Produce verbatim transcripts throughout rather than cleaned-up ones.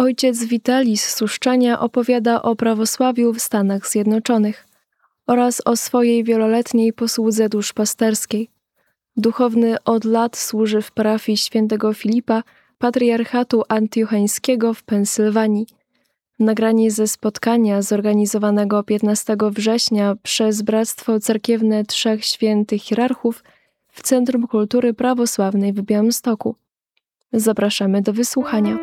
Ojciec Witalis z Suszczenia opowiada o prawosławiu w Stanach Zjednoczonych oraz o swojej wieloletniej posłudze duszpasterskiej. Duchowny od lat służy w parafii świętego Filipa patriarchatu antiocheńskiego w Pensylwanii. Nagranie ze spotkania zorganizowanego piętnastego września przez Bractwo Cerkiewne Trzech Świętych Hierarchów w Centrum Kultury Prawosławnej w Białymstoku. Zapraszamy do wysłuchania.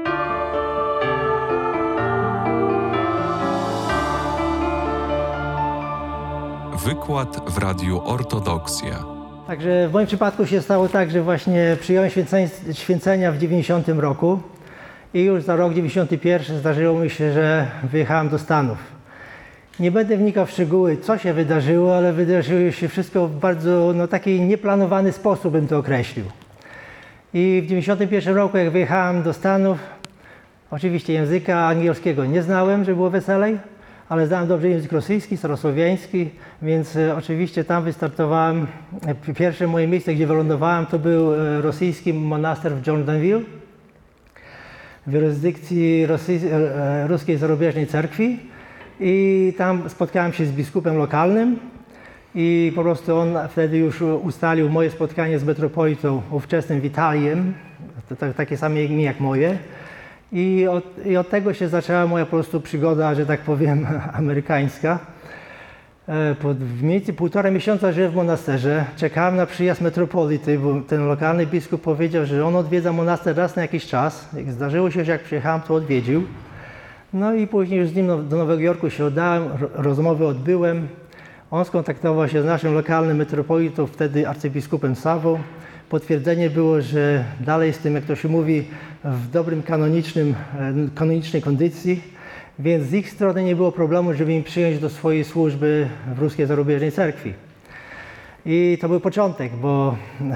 Wykład w Radiu Ortodoksja. Także w moim przypadku się stało tak, że właśnie przyjąłem święcenia w dziewięćdziesiątym roku i już za rok dziewięćdziesiąty pierwszy zdarzyło mi się, że wyjechałem do Stanów. Nie będę wnikał w szczegóły, co się wydarzyło, ale wydarzyło się wszystko w bardzo no, taki nieplanowany sposób, bym to określił. I w dziewięćdziesiątym pierwszym roku, jak wyjechałem do Stanów, oczywiście języka angielskiego nie znałem, żeby było weselej, ale znałem dobrze język rosyjski, starosłowiański, więc e, oczywiście tam wystartowałem. E, pierwsze moje miejsce, gdzie wylądowałem, to był e, rosyjski monaster w Jordanville, w jurysdykcji Rosy, e, Ruskiej Zarubieżnej Cerkwi. I tam spotkałem się z biskupem lokalnym i po prostu on wtedy już ustalił moje spotkanie z metropolitą ówczesnym Witaliem, to, to, takie same imię jak moje. I od, I od tego się zaczęła moja po prostu przygoda, że tak powiem, amerykańska. Po mniej więcej półtora miesiąca żyłem w monasterze. Czekałem na przyjazd metropolity, bo ten lokalny biskup powiedział, że on odwiedza monaster raz na jakiś czas. Jak zdarzyło się, że jak przyjechałem, to odwiedził. No i później już z nim do Nowego Jorku się udałem, rozmowy odbyłem. On skontaktował się z naszym lokalnym metropolitą, wtedy arcybiskupem Sawą. Potwierdzenie było, że dalej jestem, jak to się mówi, w dobrym kanonicznym, kanonicznej kondycji, więc z ich strony nie było problemu, żeby mi przyjąć do swojej służby w Ruskiej Zarubieżnej Cerkwi. I to był początek, bo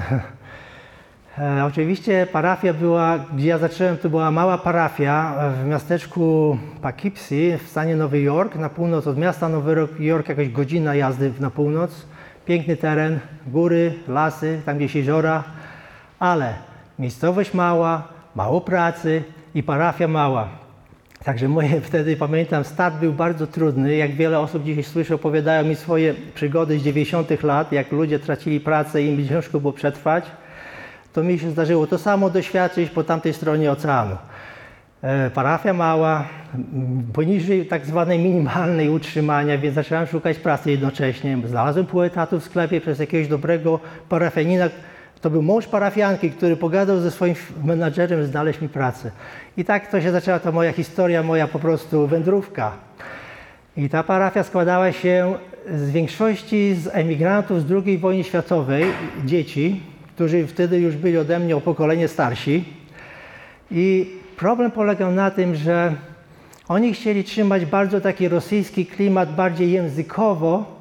e, oczywiście parafia była, gdzie ja zacząłem, to była mała parafia w miasteczku Poughkeepsie w stanie Nowy Jork, na północ od miasta Nowy Jork, jakaś godzina jazdy na północ. Piękny teren, góry, lasy, tam gdzieś jeziora, ale miejscowość mała, mało pracy i parafia mała. Także moje wtedy, pamiętam, start był bardzo trudny. Jak wiele osób dzisiaj słyszę, opowiadają mi swoje przygody z dziewięćdziesiątych lat, jak ludzie tracili pracę i im ciężko było przetrwać, to mi się zdarzyło to samo doświadczyć po tamtej stronie oceanu. E, parafia mała, poniżej tak zwanej minimalnej utrzymania, więc zacząłem szukać pracy jednocześnie. Znalazłem pół etatu w sklepie przez jakiegoś dobrego parafianina. To był mąż parafianki, który pogadał ze swoim menadżerem, znaleźć mi pracę. I tak to się zaczęła ta moja historia, moja po prostu wędrówka. I ta parafia składała się z większości z emigrantów z drugiej wojny światowej, dzieci, którzy wtedy już byli ode mnie o pokolenie starsi. I problem polegał na tym, że oni chcieli trzymać bardzo taki rosyjski klimat, bardziej językowo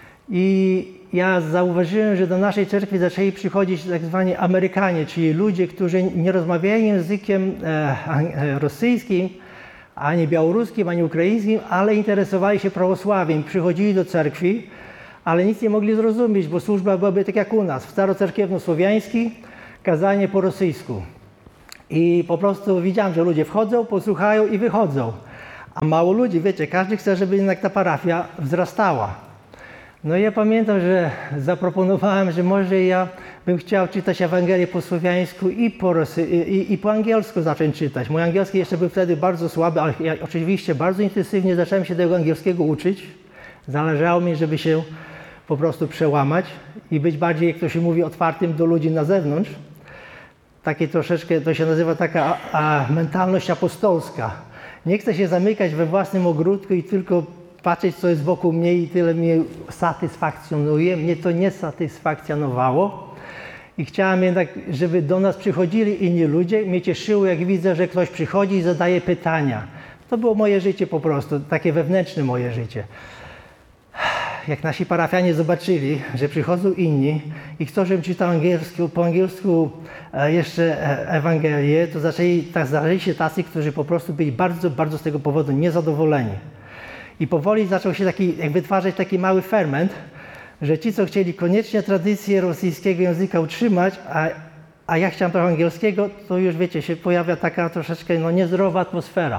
i ja zauważyłem, że do naszej cerkwi zaczęli przychodzić tak zwani Amerykanie, czyli ludzie, którzy nie rozmawiają językiem e, rosyjskim, ani białoruskim, ani ukraińskim, ale interesowali się prawosławiem. Przychodzili do cerkwi, ale nic nie mogli zrozumieć, bo służba byłaby tak jak u nas, starocerkiewno-słowiański, kazanie po rosyjsku. I po prostu widziałem, że ludzie wchodzą, posłuchają i wychodzą. A mało ludzi, wiecie, każdy chce, żeby jednak ta parafia wzrastała. No i ja pamiętam, że zaproponowałem, że może ja bym chciał czytać Ewangelię po słowiańsku i po, rosy, i, i po angielsku zacząć czytać. Mój angielski jeszcze był wtedy bardzo słaby, ale ja oczywiście bardzo intensywnie zacząłem się tego angielskiego uczyć. Zależało mi, żeby się po prostu przełamać i być bardziej, jak to się mówi, otwartym do ludzi na zewnątrz. Takie troszeczkę, to się nazywa taka a, mentalność apostolska. Nie chcę się zamykać we własnym ogródku i tylko patrzeć, co jest wokół mnie i tyle mnie satysfakcjonuje. Mnie to nie satysfakcjonowało. I chciałem jednak, żeby do nas przychodzili inni ludzie. Mnie cieszyło, jak widzę, że ktoś przychodzi i zadaje pytania. To było moje życie po prostu, takie wewnętrzne moje życie. Jak nasi parafianie zobaczyli, że przychodzą inni i chcą, żebym czytał angielsku, po angielsku jeszcze Ewangelię, to zaczęli, tak zdarzyli się tacy, którzy po prostu byli bardzo, bardzo z tego powodu niezadowoleni. I powoli zaczął się taki, jak wytwarzać taki mały ferment, że ci, co chcieli koniecznie tradycję rosyjskiego języka utrzymać, a a ja chciałem trochę angielskiego, to już wiecie, się pojawia taka troszeczkę no, niezdrowa atmosfera.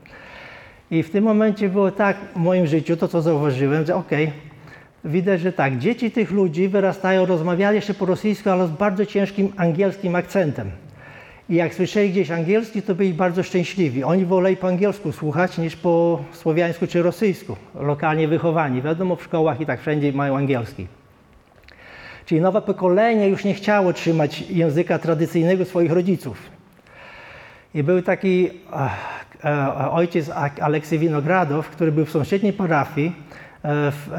I w tym momencie było tak w moim życiu, to co zauważyłem, że okej, okay, widać, że tak, dzieci tych ludzi wyrastają, rozmawiali jeszcze po rosyjsku, ale z bardzo ciężkim angielskim akcentem. I jak słyszeli gdzieś angielski, to byli bardzo szczęśliwi. Oni woleli po angielsku słuchać niż po słowiańsku czy rosyjsku, lokalnie wychowani. Wiadomo, w szkołach i tak wszędzie mają angielski. Czyli nowe pokolenie już nie chciało trzymać języka tradycyjnego swoich rodziców. I był taki e, ojciec Aleksej Winogradow, który był w sąsiedniej parafii, e, w,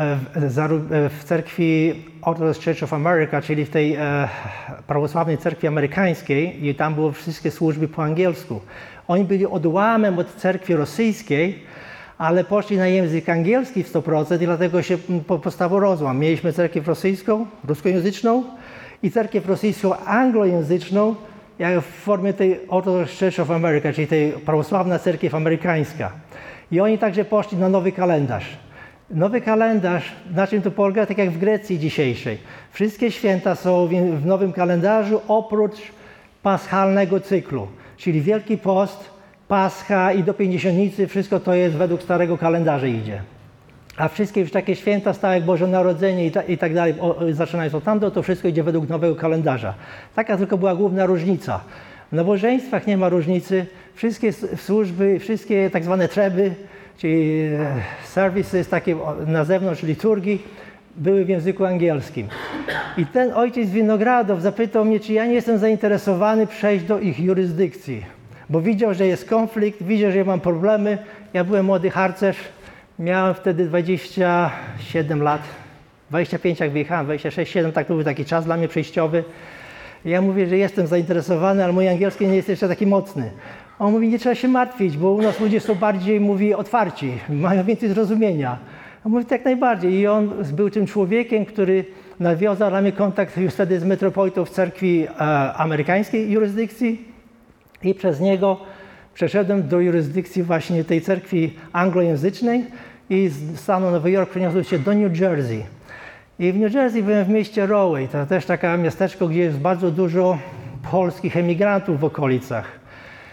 w, w cerkwi Orthodox Church of America, czyli w tej e, prawosławnej cerkwi amerykańskiej, i tam były wszystkie służby po angielsku. Oni byli odłamem od cerkwi rosyjskiej, ale poszli na język angielski w sto procent i dlatego się powstał rozłam. Mieliśmy cerkiew rosyjską, ruskojęzyczną i cerkiew rosyjską anglojęzyczną, jak w formie tej Orthodox Church of America, czyli tej prawosławna cerkiew amerykańska. I oni także poszli na nowy kalendarz. Nowy kalendarz, na czym to polega? Tak jak w Grecji dzisiejszej. Wszystkie święta są w nowym kalendarzu oprócz paschalnego cyklu, czyli Wielki Post, Pascha i do Pięćdziesiątnicy, wszystko to jest według starego kalendarza idzie. A wszystkie już takie święta stałe jak Boże Narodzenie i, ta, i tak dalej, o, zaczynając od tamto, to wszystko idzie według nowego kalendarza. Taka tylko była główna różnica. W nabożeństwach nie ma różnicy. Wszystkie służby, wszystkie tak zwane treby, czyli services takie na zewnątrz liturgii, były w języku angielskim. I ten ojciec Winogradow zapytał mnie, czy ja nie jestem zainteresowany przejść do ich jurysdykcji. Bo widział, że jest konflikt, widział, że ja mam problemy. Ja byłem młody harcerz, miałem wtedy dwadzieścia siedem lat, dwadzieścia pięć jak wyjechałem, dwadzieścia sześć, siedem, tak to był taki czas dla mnie przejściowy. Ja mówię, że jestem zainteresowany, ale mój angielski nie jest jeszcze taki mocny. On mówi, nie trzeba się martwić, bo u nas ludzie są bardziej, mówi, otwarci, mają więcej zrozumienia. On mówi, tak najbardziej. I on był tym człowiekiem, który nawiązał dla mnie kontakt już wtedy z metropolitą w cerkwi e, amerykańskiej jurysdykcji i przez niego przeszedłem do jurysdykcji właśnie tej cerkwi anglojęzycznej i z stanu Nowy Jork przeniosłem się do New Jersey. I w New Jersey byłem w mieście Rahway, to też takie miasteczko, gdzie jest bardzo dużo polskich emigrantów w okolicach.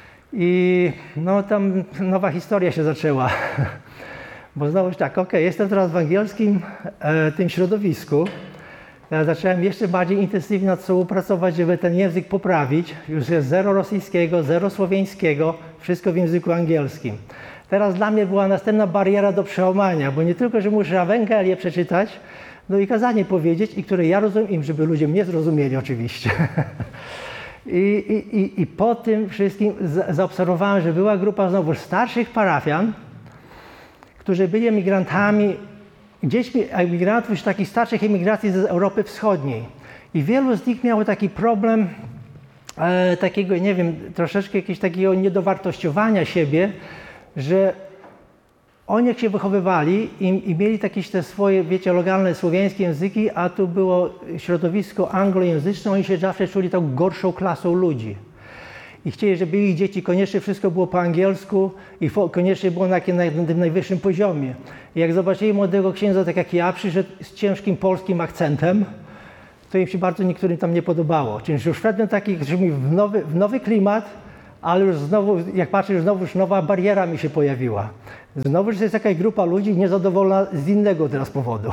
I no tam nowa historia się zaczęła. Bo znowu tak, okej, okay, jestem teraz w angielskim e, tym środowisku. Ja zacząłem jeszcze bardziej intensywnie nad sobą pracować, żeby ten język poprawić. Już jest zero rosyjskiego, zero słowiańskiego, wszystko w języku angielskim. Teraz dla mnie była następna bariera do przełamania, bo nie tylko, że muszę Ewangelię przeczytać, no i kazanie powiedzieć, i które ja rozumiem, żeby ludzie mnie zrozumieli oczywiście. I, i, i, I po tym wszystkim zaobserwowałem, że była grupa znowu starszych parafian, którzy byli emigrantami, dziećmi emigrantów, już takich starszych emigracji z Europy Wschodniej. I wielu z nich miało taki problem e, takiego, nie wiem, troszeczkę jakiegoś takiego niedowartościowania siebie, że oni jak się wychowywali i, i mieli takie te swoje, wiecie, lokalne słowiańskie języki, a tu było środowisko anglojęzyczne, oni się zawsze czuli tą gorszą klasą ludzi. I chcieli, żeby ich dzieci koniecznie wszystko było po angielsku i koniecznie było na, na, na tym najwyższym poziomie. I jak zobaczyli młodego księdza, tak jak ja, przyszedł z ciężkim polskim akcentem, to im się bardzo niektórym tam nie podobało. Czyli już wszedłem taki w nowy, w nowy klimat, ale już znowu, jak patrzę, już znowu już nowa bariera mi się pojawiła. Znowu już jest jakaś grupa ludzi niezadowolona z innego teraz powodu.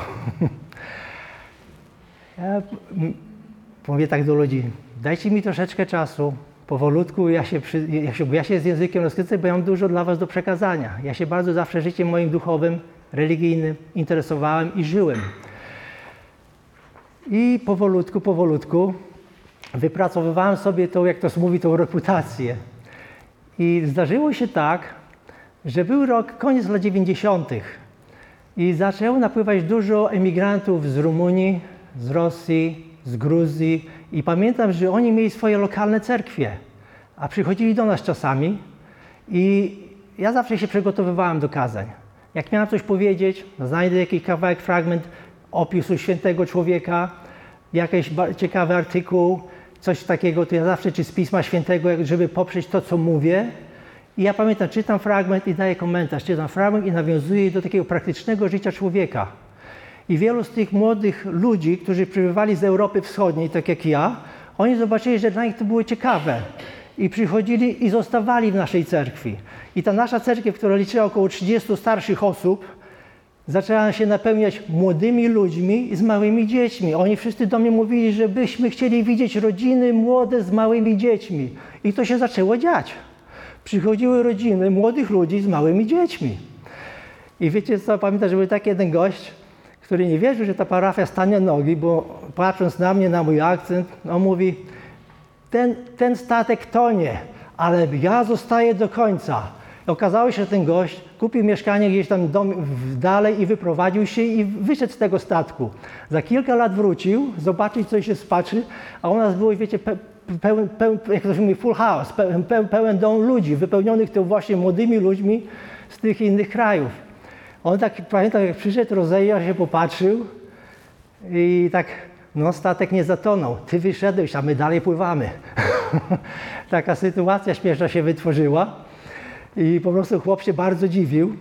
Ja mówię tak do ludzi, dajcie mi troszeczkę czasu, powolutku, ja się, przy, ja, się, ja się z językiem rozkręcę, bo ja mam dużo dla was do przekazania. Ja się bardzo zawsze życiem moim duchowym, religijnym interesowałem i żyłem. I powolutku, powolutku wypracowywałem sobie tą, jak to się mówi, tą reputację. I zdarzyło się tak, że był rok, koniec lat dziewięćdziesiątych i zaczęło napływać dużo emigrantów z Rumunii, z Rosji, z Gruzji i pamiętam, że oni mieli swoje lokalne cerkwie, a przychodzili do nas czasami i ja zawsze się przygotowywałem do kazań. Jak miałem coś powiedzieć, znajdę jakiś kawałek, fragment opisu świętego człowieka, jakiś ciekawy artykuł, coś takiego, to ja zawsze czy z Pisma Świętego, żeby poprzeć to, co mówię. I ja pamiętam, czytam fragment i daję komentarz, czytam fragment i nawiązuję do takiego praktycznego życia człowieka. I wielu z tych młodych ludzi, którzy przybywali z Europy Wschodniej, tak jak ja, Oni zobaczyli, że dla nich to było ciekawe i przychodzili i zostawali w naszej cerkwi. I ta nasza cerkiew, która liczyła około trzydziestu starszych osób, zaczęła się napełniać młodymi ludźmi z małymi dziećmi. Oni wszyscy do mnie mówili, że byśmy chcieli widzieć rodziny młode z małymi dziećmi. I to się zaczęło dziać. Przychodziły rodziny młodych ludzi z małymi dziećmi. I wiecie co, pamiętam, że był taki jeden gość, który nie wierzył, że ta parafia stanie na nogi, bo patrząc na mnie, na mój akcent, on mówi, ten, ten statek tonie, ale ja zostaję do końca. I okazało się, że ten gość kupił mieszkanie gdzieś tam dom, dalej i wyprowadził się i wyszedł z tego statku. Za kilka lat wrócił, zobaczyć, co się spaczy, a u nas było, wiecie, pe, pełen, pełen, jak to się mówi, full house, pełen, pełen, pełen dom ludzi, wypełnionych to właśnie młodymi ludźmi z tych innych krajów. On tak, pamiętam, jak przyszedł, rozejrzał się, popatrzył i tak, no statek nie zatonął, ty wyszedłeś, a my dalej pływamy. Taka sytuacja śmieszna się wytworzyła i po prostu chłop się bardzo dziwił.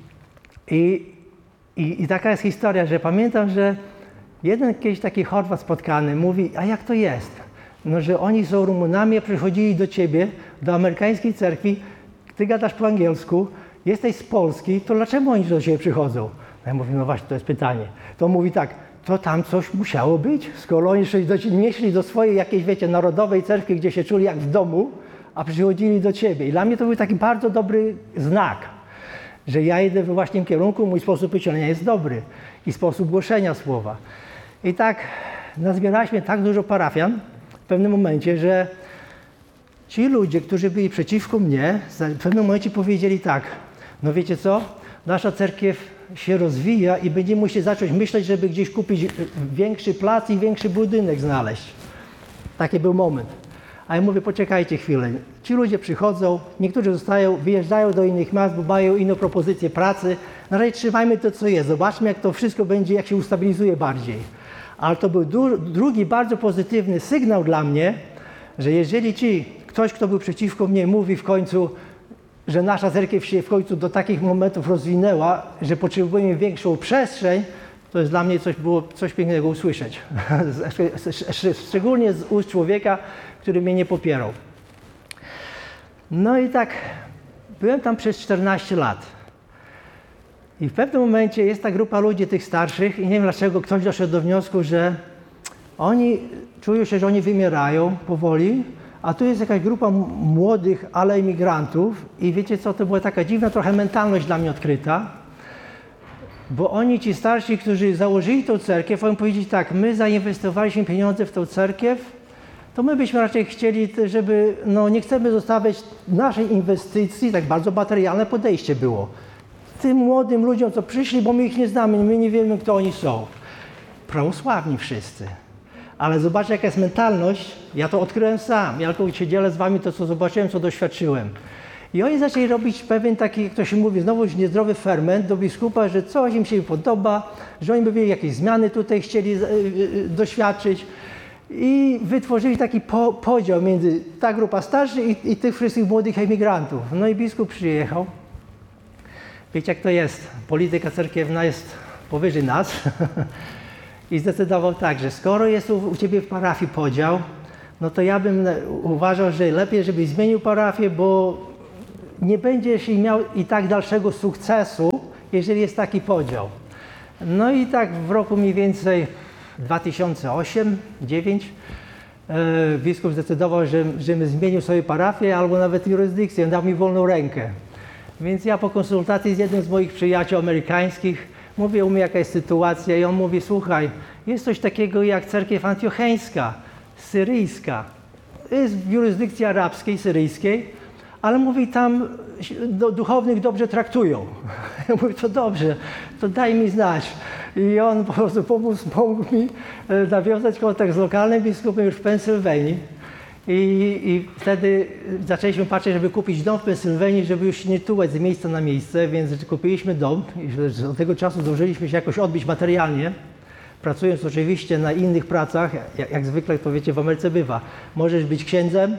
I, i, i taka jest historia, że pamiętam, że jeden kiedyś taki Chorwat spotkany mówi, a jak to jest? No, że oni są Rumunami, a przychodzili do ciebie, do amerykańskiej cerkwi, ty gadasz po angielsku, jesteś z Polski, to dlaczego oni do ciebie przychodzą? No ja mówię, no właśnie, to jest pytanie. To mówi tak, to tam coś musiało być, skoro oni nie szli do swojej jakiejś, wiecie, narodowej cerkwi, gdzie się czuli jak w domu, a przychodzili do ciebie. I dla mnie to był taki bardzo dobry znak, że ja idę we właściwym kierunku, mój sposób myślenia jest dobry i sposób głoszenia słowa. I tak nazbieraliśmy tak dużo parafian w pewnym momencie, że ci ludzie, którzy byli przeciwko mnie, w pewnym momencie powiedzieli tak, no wiecie co, nasza cerkiew się rozwija i będziemy musieli zacząć myśleć, żeby gdzieś kupić większy plac i większy budynek znaleźć. Taki był moment. A ja mówię, poczekajcie chwilę. Ci ludzie przychodzą, niektórzy zostają, wyjeżdżają do innych miast, bo mają inną propozycję pracy. Na razie trzymajmy to, co jest. Zobaczmy, jak to wszystko będzie, jak się ustabilizuje bardziej. Ale to był drugi bardzo pozytywny sygnał dla mnie, że jeżeli ci, ktoś, kto był przeciwko mnie, mówi w końcu, że nasza cerkiew się w końcu do takich momentów rozwinęła, że potrzebujemy większą przestrzeń, to jest dla mnie coś, było coś pięknego usłyszeć. Szczególnie z ust człowieka, który mnie nie popierał. No i tak byłem tam przez czternaście lat. I w pewnym momencie jest ta grupa ludzi, tych starszych, i nie wiem dlaczego ktoś doszedł do wniosku, że oni czują się, że oni wymierają powoli, a tu jest jakaś grupa młodych, ale imigrantów i wiecie co, to była taka dziwna trochę mentalność dla mnie odkryta, bo oni, ci starsi, którzy założyli tą cerkiew, oni powiedzieli tak, my zainwestowaliśmy pieniądze w tą cerkiew, to my byśmy raczej chcieli, żeby, no nie chcemy zostawiać naszej inwestycji, tak bardzo materialne podejście było. Tym młodym ludziom, co przyszli, bo my ich nie znamy, my nie wiemy, kto oni są. Prawosławni wszyscy. Ale zobaczcie, jaka jest mentalność. Ja to odkryłem sam. Ja tylko się dzielę z wami to, co zobaczyłem, co doświadczyłem. I oni zaczęli robić pewien taki, jak to się mówi, znowu niezdrowy ferment do biskupa, że coś im się podoba, że oni by mieli jakieś zmiany tutaj chcieli yy, yy, doświadczyć. I wytworzyli taki po, podział między ta grupa starszych i, i tych wszystkich młodych emigrantów. No i biskup przyjechał. Wiecie, jak to jest? Polityka cerkiewna jest powyżej nas. I zdecydował tak, że skoro jest u, u ciebie w parafii podział, no to ja bym uważał, że lepiej, żebyś zmienił parafię, bo nie będziesz miał i tak dalszego sukcesu, jeżeli jest taki podział. No i tak w roku mniej więcej dwa tysiące ósmym do dwa tysiące dziewiątego e, biskup zdecydował, że, żebym zmienił sobie parafię albo nawet jurysdykcję, dał mi wolną rękę. Więc ja po konsultacji z jednym z moich przyjaciół amerykańskich mówię mu, jaka jest sytuacja i on mówi, słuchaj, jest coś takiego jak cerkiew antiocheńska, syryjska. Jest w jurysdykcji arabskiej, syryjskiej, ale mówi, tam do, duchownych dobrze traktują. Ja mówię, to dobrze, to daj mi znać. I on po prostu pomógł, pomógł mi nawiązać kontakt z lokalnym biskupem już w Pensylwanii. I, I wtedy zaczęliśmy patrzeć, żeby kupić dom w Pensylwanii, żeby już nie tułać z miejsca na miejsce, więc kupiliśmy dom i od tego czasu zdążyliśmy się jakoś odbić materialnie, pracując oczywiście na innych pracach, jak, jak zwykle to wiecie w Ameryce bywa. Możesz być księdzem,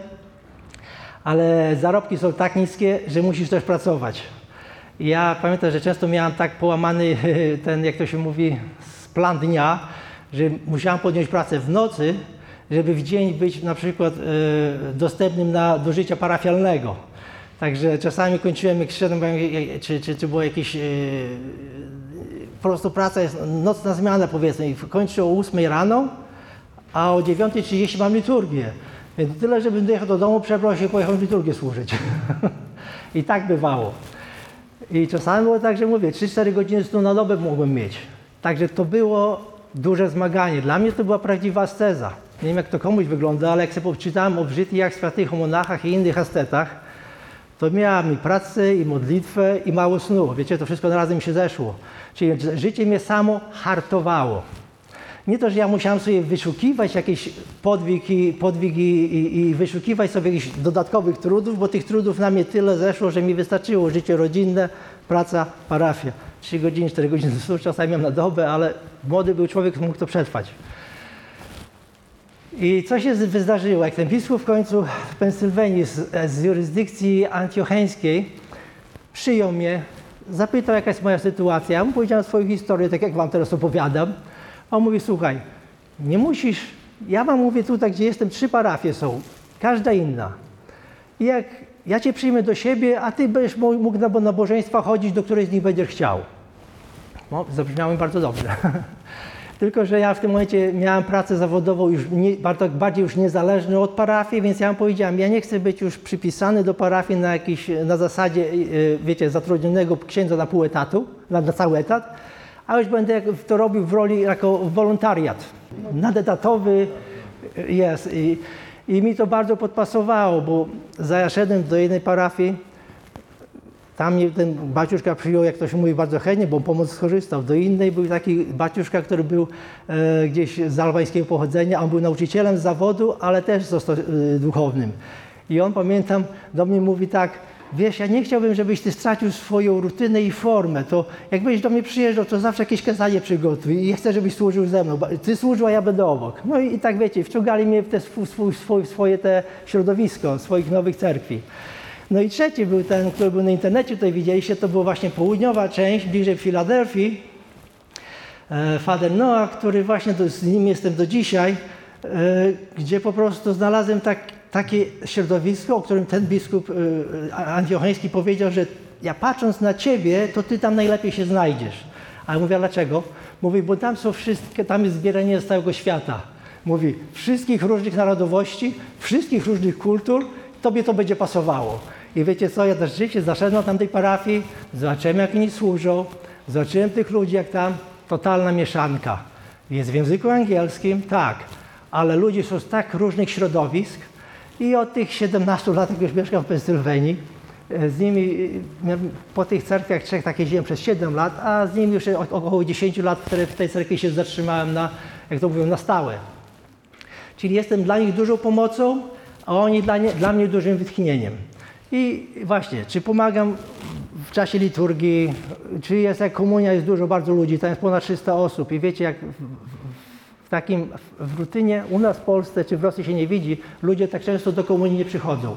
ale zarobki są tak niskie, że musisz też pracować. I ja pamiętam, że często miałem tak połamany ten, jak to się mówi, plan dnia, że musiałem podjąć pracę w nocy, żeby w dzień być na przykład e, dostępnym na, do życia parafialnego. Także czasami kończyłem, jak szedłem, czy, czy, czy było jakieś, e, po prostu praca jest, nocna zmiana powiedzmy, i kończę o ósmej rano, a o dziewiątej trzydzieści mam liturgię. Więc tyle, żebym dojechał do domu, przebrał się i pojechał liturgię służyć. I tak bywało. I czasami było tak, że mówię, trzy cztery godziny snu na dobę mogłem mieć. Także to było duże zmaganie. Dla mnie to była prawdziwa asceza. Nie wiem, jak to komuś wygląda, ale jak sobie poczytałem o życiach świętych, o monachach i innych ascetach, to miałem i pracę, i modlitwę, i mało snu. Wiecie, to wszystko razem się zeszło. Czyli życie mnie samo hartowało. Nie to, że ja musiałem sobie wyszukiwać jakieś podwigi, podwigi i, i wyszukiwać sobie jakichś dodatkowych trudów, bo tych trudów na mnie tyle zeszło, że mi wystarczyło życie rodzinne, praca, parafia. trzy godziny, cztery godziny snu czasami miałem na dobę, ale młody był człowiek, mógł to przetrwać. I co się wydarzyło? Jak ten biskup w końcu w Pensylwanii z, z jurysdykcji antiocheńskiej przyjął mnie, zapytał, jaka jest moja sytuacja. Ja mu powiedziałem swoją historię, tak jak wam teraz opowiadam. A on mówi, słuchaj, nie musisz, ja wam mówię tutaj, gdzie jestem, trzy parafie są, każda inna. I jak ja cię przyjmę do siebie, a ty będziesz mógł na nabożeństwa chodzić, do której z nich będziesz chciał. No, zabrzmiało mi bardzo dobrze. Tylko że ja w tym momencie miałem pracę zawodową już nie, bardziej już niezależną od parafii, więc ja mu powiedziałem, ja nie chcę być już przypisany do parafii na, jakiś, na zasadzie, wiecie, zatrudnionego księdza na pół etatu, na, na cały etat, a już będę to robił w roli jako wolontariat, nadetatowy jest. I, i mi to bardzo podpasowało, bo zaszedłem do jednej parafii, tam mnie ten baciuszka przyjął, jak to się mówi, bardzo chętnie, bo pomoc skorzystał. Do innej był taki baciuszka, który był e, gdzieś z albańskiego pochodzenia, on był nauczycielem z zawodu, ale też został e, duchownym. I on, pamiętam, do mnie mówi tak, wiesz, ja nie chciałbym, żebyś ty stracił swoją rutynę i formę, to jakbyś do mnie przyjeżdżał, to zawsze jakieś kazanie przygotuj i ja chcę, żebyś służył ze mną. Ty służył, a ja będę obok. No i, i tak wiecie, wciągali mnie w te swój, swój, swoje te środowisko swoich nowych cerkwi. No i trzeci był ten, który był na internecie, tutaj widzieliście, to była właśnie południowa część, bliżej Filadelfii. E, Father Noah, który właśnie do, z nim jestem do dzisiaj, e, gdzie po prostu znalazłem tak, takie środowisko, o którym ten biskup e, antiocheński powiedział, że ja patrząc na ciebie, to ty tam najlepiej się znajdziesz. Ale mówię, a dlaczego? Mówi, bo tam są wszystkie, tam jest zbieranie z całego świata. Mówi, wszystkich różnych narodowości, wszystkich różnych kultur, tobie to będzie pasowało. I wiecie co, ja też życie zaszedłem na tamtej parafii, zobaczyłem, jak oni służą, zobaczyłem tych ludzi, jak tam, totalna mieszanka. Jest w języku angielskim, tak, ale ludzie są z tak różnych środowisk i od tych siedemnastu lat, jak już mieszkam w Pensylwanii, z nimi po tych cerkwiach trzech tak jeździłem przez siedem lat, a z nimi już około dziesięć lat, które w tej cerkwi się zatrzymałem na, jak to mówią, na stałe. Czyli jestem dla nich dużą pomocą, a oni dla, nie, dla mnie dużym wytchnieniem. I właśnie, czy pomagam w czasie liturgii, czy jest jak komunia, jest dużo bardzo ludzi, tam jest ponad trzysta osób i wiecie, jak w, w takim, w rutynie u nas w Polsce czy w Rosji się nie widzi, ludzie tak często do komunii nie przychodzą.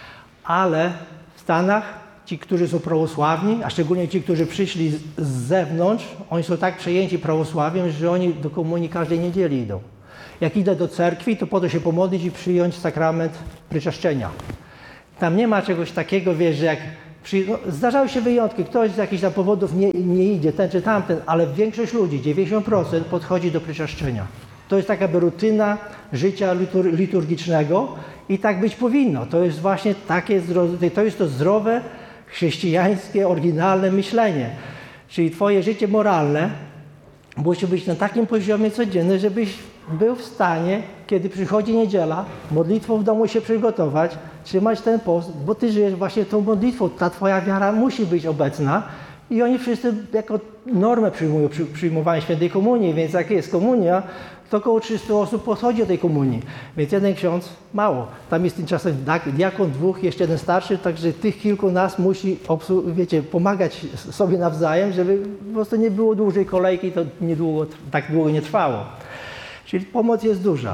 Ale w Stanach ci, którzy są prawosławni, a szczególnie ci, którzy przyszli z, z zewnątrz, oni są tak przejęci prawosławiem, że oni do komunii każdej niedzieli idą. Jak idę do cerkwi, to po to się pomodlić i przyjąć sakrament pryczaszczenia. Tam nie ma czegoś takiego, wiesz, że jak przy... no, zdarzały się wyjątki, ktoś z jakichś tam powodów nie, nie idzie, ten czy tamten, ale większość ludzi, dziewięćdziesiąt procent podchodzi do pryczaszczenia. To jest taka by rutyna życia litur liturgicznego i tak być powinno. To jest właśnie takie, to jest to zdrowe, chrześcijańskie, oryginalne myślenie. Czyli twoje życie moralne musi być na takim poziomie codziennym, żebyś był w stanie, kiedy przychodzi niedziela, modlitwą w domu się przygotować, trzymać ten post, bo ty żyjesz właśnie tą modlitwą, ta twoja wiara musi być obecna i oni wszyscy jako normę przyjmują przy, przyjmowanie świętej komunii, więc jak jest komunia, to około trzysta osób podchodzi do tej komunii, więc jeden ksiądz mało. Tam jest tymczasem diakon, dwóch, jeszcze jeden starszy, także tych kilku nas musi, wiecie, pomagać sobie nawzajem, żeby po prostu nie było dłużej kolejki, to niedługo, tak długo nie trwało. Czyli pomoc jest duża.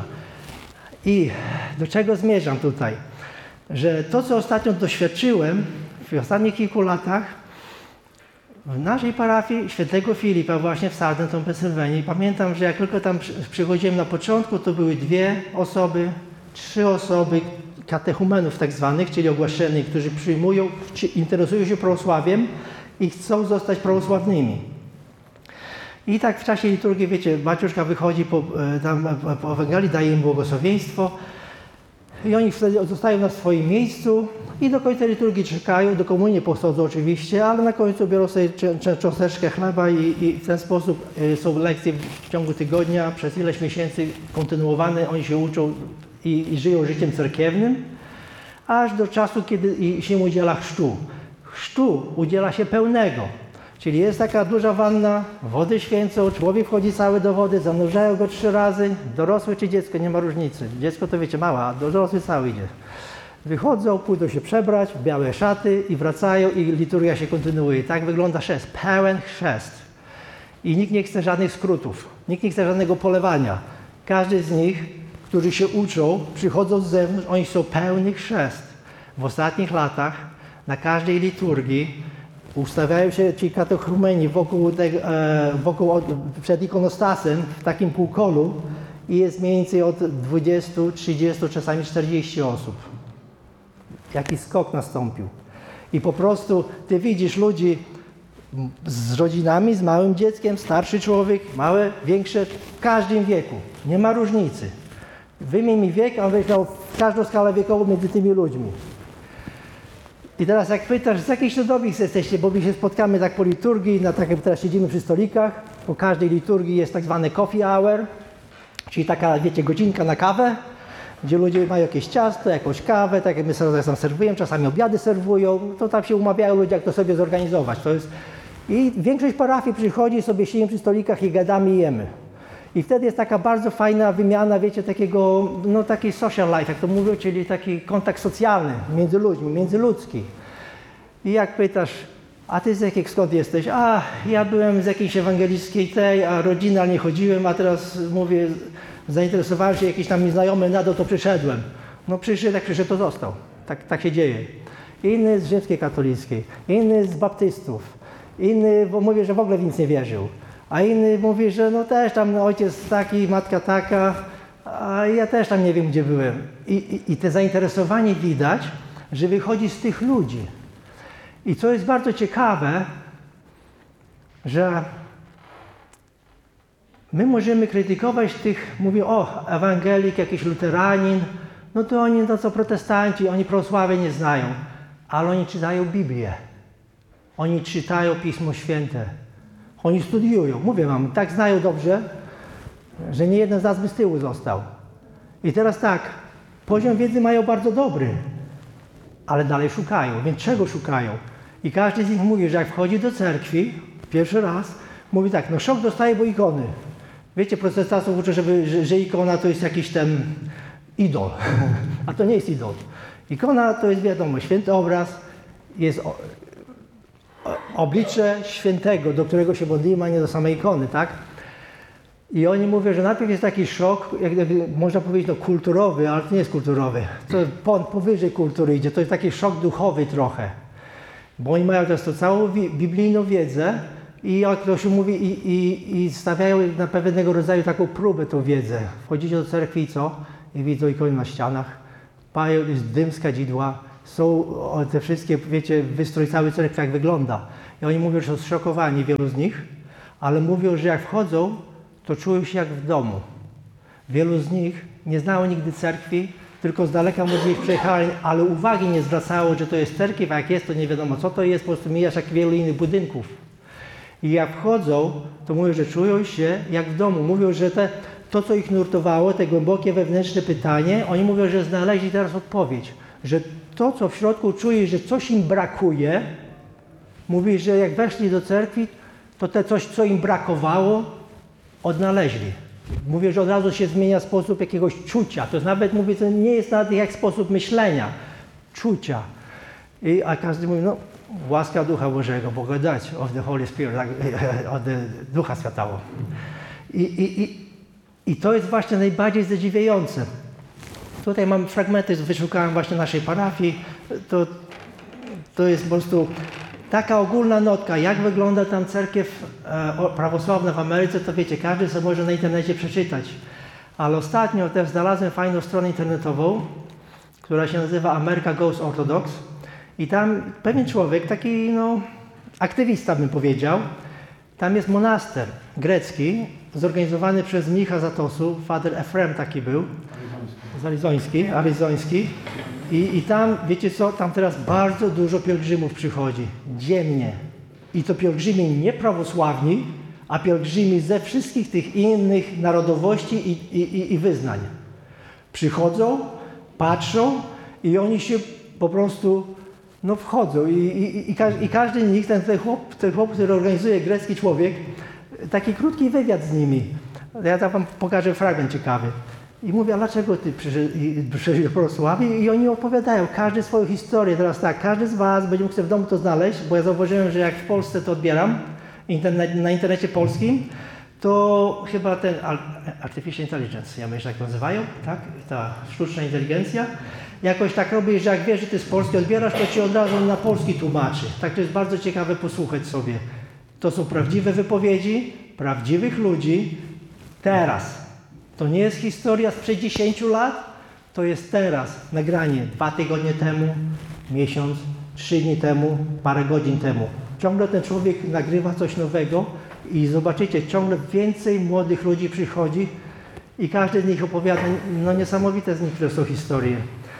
I do czego zmierzam tutaj? Że to, co ostatnio doświadczyłem w ostatnich kilku latach, W naszej parafii świętego Filipa właśnie w Southampton, Pensylwanii, pamiętam, że jak tylko tam przychodziłem na początku, to były dwie osoby, trzy osoby katechumenów tak zwanych, czyli ogłaszenych, którzy przyjmują, czy interesują się prawosławiem i chcą zostać prawosławnymi. I tak w czasie liturgii, wiecie, baciuszka wychodzi po, tam, po Ewangelii, daje im błogosławieństwo i oni wtedy zostają na swoim miejscu i do końca liturgii czekają, do komunii pochodzą oczywiście, ale na końcu biorą sobie cząsteczkę chleba i, i w ten sposób są lekcje w ciągu tygodnia, przez ileś miesięcy kontynuowane, oni się uczą i, i żyją życiem cerkiewnym, aż do czasu, kiedy się udziela chrztu. Chrztu udziela się pełnego, czyli jest taka duża wanna, wody święcą, człowiek wchodzi cały do wody, zanurzają go trzy razy, dorosły czy dziecko, nie ma różnicy. Dziecko to wiecie, mała, a dorosły cały idzie. Wychodzą, pójdą się przebrać w białe szaty i wracają i liturgia się kontynuuje. Tak wygląda chrzest, pełen chrzest. I nikt nie chce żadnych skrótów, nikt nie chce żadnego polewania. Każdy z nich, którzy się uczą, przychodzą z zewnątrz, oni są pełni chrzest. W ostatnich latach na każdej liturgii ustawiają się ci katechumeni wokół, tego, e, wokół przed ikonostasem w takim półkolu i jest mniej więcej od dwudziestu, trzydziestu, czasami czterdziestu osób. Jaki skok nastąpił. I po prostu ty widzisz ludzi z rodzinami, z małym dzieckiem, starszy człowiek, małe, większe, w każdym wieku. Nie ma różnicy. Wymień mi wiek, a on będzie miał każdą skalę wiekową między tymi ludźmi. I teraz jak pytasz, z jakich środowisk jesteście, bo my się spotkamy tak po liturgii, na tak jak teraz siedzimy przy stolikach, po każdej liturgii jest tak zwany coffee hour, czyli taka, wiecie, godzinka na kawę, gdzie ludzie mają jakieś ciasto, jakąś kawę, tak jak my sobie tam serwujemy, czasami obiady serwują, to tam się umawiają ludzie, jak to sobie zorganizować. To jest... I większość parafii przychodzi, sobie siedzimy przy stolikach i gadamy i jemy. I wtedy jest taka bardzo fajna wymiana, wiecie, takiego, no taki social life, jak to mówią, czyli taki kontakt socjalny między ludźmi, międzyludzki. I jak pytasz, a ty z jakiej, skąd jesteś? A, ja byłem z jakiejś ewangelickiej tej, a rodzina nie chodziłem, a teraz mówię, zainteresowałem się, jakiś tam nieznajomy nadał, to przyszedłem. No przyszedł, jak przyszedł, to został. Tak, tak się dzieje. Inny z rzymskiej katolickiej, inny z baptystów, inny, bo mówię, że w ogóle w nic nie wierzył. A inny mówi, że no też tam ojciec taki, matka taka, a ja też tam nie wiem, gdzie byłem. I, i, i te zainteresowanie widać, że wychodzi z tych ludzi. I co jest bardzo ciekawe, że my możemy krytykować tych, mówię, o, ewangelik, jakiś luteranin, no to oni, no co protestanci, oni prawosławie nie znają, ale oni czytają Biblię. Oni czytają Pismo Święte. Oni studiują, mówię wam, tak znają dobrze, że nie jeden z nas by z tyłu został. I teraz tak, poziom wiedzy mają bardzo dobry, ale dalej szukają. Więc czego szukają? I każdy z nich mówi, że jak wchodzi do cerkwi, pierwszy raz, mówi tak, no szok dostaje, bo ikony. Wiecie, protestantów uczę, żeby, że, że ikona to jest jakiś ten idol, a to nie jest idol. Ikona to jest, wiadomo, święty obraz, jest o, oblicze świętego, do którego się modlimy, a nie do samej ikony, tak? I oni mówią, że najpierw jest taki szok, jak można powiedzieć, no kulturowy, ale to nie jest kulturowy. To po, powyżej kultury idzie, to jest taki szok duchowy trochę. Bo oni mają często całą biblijną wiedzę i jak to się mówi, i, i, i stawiają na pewnego rodzaju taką próbę tą wiedzę. Wchodzicie do cerkwi i co? I widzą ikony na ścianach, pają, jest dym z kadzidła, są te wszystkie, wiecie, wystrój cały cerkwi, jak wygląda. I oni mówią, że są zszokowani, wielu z nich, ale mówią, że jak wchodzą, to czują się jak w domu. Wielu z nich nie znało nigdy cerkwi, tylko z daleka może ich przejechali, ale uwagi nie zwracało, że to jest cerkiew, a jak jest, to nie wiadomo co to jest, po prostu mijasz jak wielu innych budynków. I jak wchodzą, to mówią, że czują się jak w domu. Mówią, że te, to, co ich nurtowało, te głębokie wewnętrzne pytanie, oni mówią, że znaleźli teraz odpowiedź. Że to, co w środku czuje, że coś im brakuje, mówi, że jak weszli do cerkwi, to te coś, co im brakowało, odnaleźli. Mówię, że od razu się zmienia sposób jakiegoś czucia. To nawet mówię, to nie jest nawet jak sposób myślenia, czucia. I, a każdy mówi, no łaska Ducha Bożego, błagodat of the Holy Spirit, od Ducha Świętego. I, i, i, I to jest właśnie najbardziej zadziwiające. Tutaj mam fragmenty, wyszukałem właśnie naszej parafii. To, to jest po prostu taka ogólna notka, jak wygląda tam cerkiew e, prawosławna w Ameryce, to wiecie, każdy sobie może na internecie przeczytać. Ale ostatnio też znalazłem fajną stronę internetową, która się nazywa America Goes Orthodox. I tam pewien człowiek, taki no, aktywista bym powiedział, tam jest monaster grecki, zorganizowany przez mnicha z Atosu, Father Efrem taki był, Arizoński, Arizoński. I, I tam, wiecie co, tam teraz bardzo dużo pielgrzymów przychodzi, dziennie. I to pielgrzymi nie prawosławni, a pielgrzymi ze wszystkich tych innych narodowości i, i, i wyznań. Przychodzą, patrzą i oni się po prostu no, wchodzą. I, i, i, każdy, i każdy z nich, ten, ten, chłop, ten chłop, który organizuje, grecki człowiek, taki krótki wywiad z nimi. Ja tam wam pokażę fragment ciekawy. I mówię, a dlaczego ty przyszedłeś do prawosławia? I oni opowiadają, każdy swoją historię. Teraz tak, każdy z was będzie mógł sobie w domu to znaleźć, bo ja zauważyłem, że jak w Polsce to odbieram, internet, na internecie polskim, to chyba ten Artificial Intelligence, ja myślę, jak to nazywają, tak? Ta sztuczna inteligencja, jakoś tak robi, że jak wiesz, że ty z Polski odbierasz, to ci od razu na polski tłumaczy. Tak to jest bardzo ciekawe posłuchać sobie. To są prawdziwe wypowiedzi, prawdziwych ludzi, teraz. To nie jest historia sprzed dziesięciu lat, to jest teraz nagranie dwa tygodnie temu, miesiąc, trzy dni temu, parę godzin temu. Ciągle ten człowiek nagrywa coś nowego i zobaczycie, ciągle więcej młodych ludzi przychodzi i każdy z nich opowiada, no niesamowite z niektóre są historie.